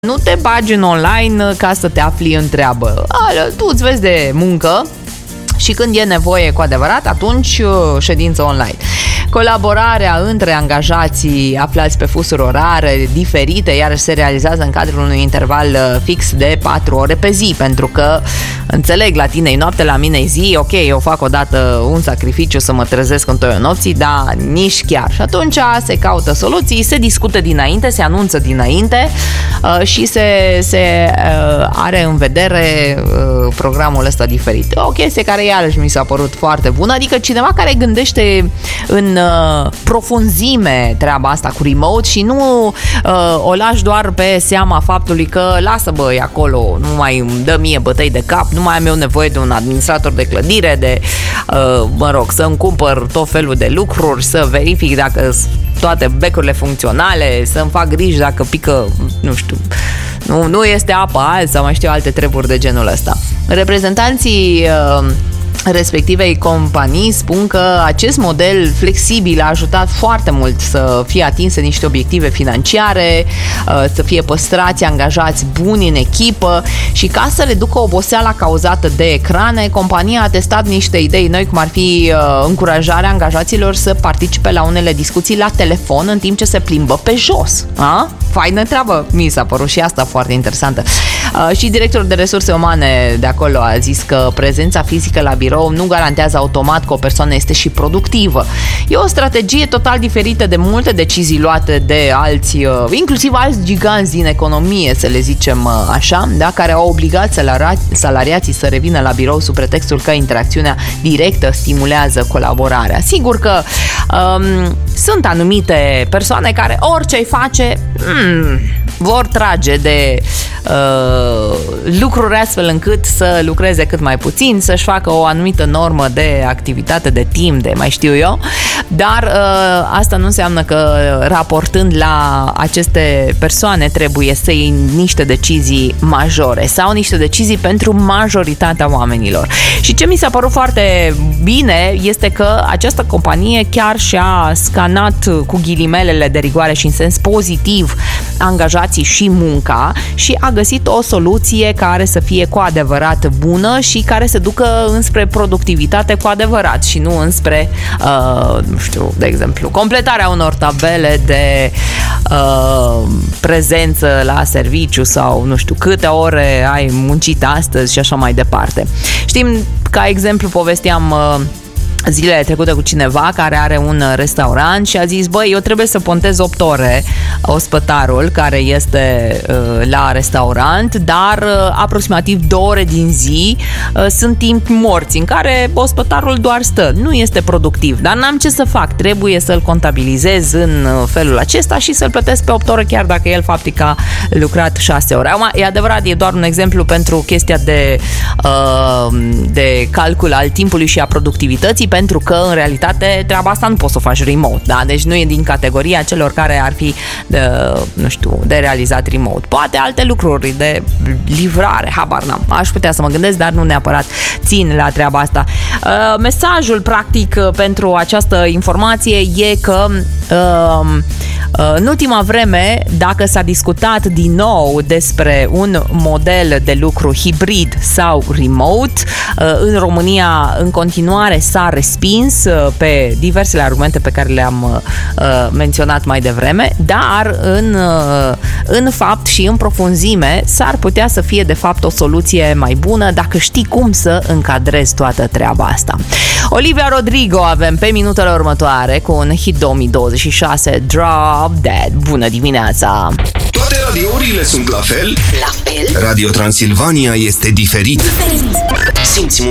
Nu te bagi în online ca să te afli în treabă. Tu îți vezi de muncă și când e nevoie cu adevărat, atunci ședință online. Colaborarea între angajații aflați pe fusuri orare diferite, iar se realizează în cadrul unui interval fix de 4 ore pe zi, pentru că, înțeleg, la tine e noapte, la mine e zi, ok, eu fac odată un sacrificiu să mă trezesc în toiul nopții, dar nici chiar. Și atunci se caută soluții, se discută dinainte, se anunță dinainte și se are în vedere programul ăsta diferit. O chestie care iarăși mi s-a părut foarte bună, adică cineva care gândește în profunzime treaba asta cu remote și nu o lași doar pe seama faptului că lasă băi acolo, nu mai îmi dă mie bătăi de cap, nu mai am eu nevoie de un administrator de clădire, de să-mi cumpăr tot felul de lucruri, să verific dacă toate becurile funcționale, să-mi fac griji dacă pică, nu știu, nu este apă azi sau mai știu alte treburi de genul ăsta. Reprezentanții respectivei companii spun că acest model flexibil a ajutat foarte mult să fie atinse niște obiective financiare, să fie păstrați angajați buni în echipă și ca să reducă oboseala cauzată de ecrane, compania a testat niște idei noi, cum ar fi încurajarea angajaților să participe la unele discuții la telefon în timp ce se plimbă pe jos. Faină treabă, mi s-a părut și asta foarte interesantă. Și directorul de resurse umane de acolo a zis că prezența fizică la birou nu garantează automat că o persoană este și productivă. E o strategie total diferită de multe decizii luate de alți, inclusiv alți giganți din economie, să le zicem așa, da, care au obligat salariații să revină la birou sub pretextul că interacțiunea directă stimulează colaborarea. Sigur că sunt anumite persoane care orice îi face vor trage de lucruri astfel încât să lucreze cât mai puțin, să-și facă o anumită normă de activitate, de timp, de mai știu eu, dar asta nu înseamnă că raportând la aceste persoane trebuie să iei niște decizii majore sau niște decizii pentru majoritatea oamenilor. Și ce mi s-a părut foarte bine este că această companie chiar și-a scanat cu ghilimelele de rigoare și în sens pozitiv angajații și munca și a găsit o soluție care să fie cu adevărat bună și care să ducă înspre productivitate cu adevărat și nu înspre, nu știu, de exemplu, completarea unor tabele de prezență la serviciu sau nu știu câte ore ai muncit astăzi și așa mai departe. Știm, ca exemplu, povesteam zilele trecute cu cineva care are un restaurant și a zis, băi, eu trebuie să pontez 8 ore ospătarul care este la restaurant, dar aproximativ 2 ore din zi sunt timp morți în care ospătarul doar stă. Nu este productiv, dar n-am ce să fac. Trebuie să-l contabilizez în felul acesta și să-l plătesc pe 8 ore chiar dacă el faptic a lucrat 6 ore. Acum, e adevărat, e doar un exemplu pentru chestia de calcul al timpului și a productivității, pentru că, în realitate, treaba asta nu poți să o faci remote, da? Deci nu e din categoria celor care ar fi, nu știu, de realizat remote. Poate alte lucruri de livrare, habar n-am. Aș putea să mă gândesc, dar nu neapărat țin la treaba asta. Mesajul, practic, pentru această informație e că în ultima vreme, dacă s-a discutat din nou despre un model de lucru hibrid sau remote, în România în continuare s-a respins pe diversele argumente pe care le-am menționat mai devreme, dar în fapt și în profunzime s-ar putea să fie de fapt o soluție mai bună dacă știi cum să încadrezi toată treaba asta. Olivia Rodrigo avem pe minutele următoare cu un hit 2026, Drop Dead. Bună dimineața! Toate radiourile sunt la fel? La fel? Radio Transilvania este diferit. Simți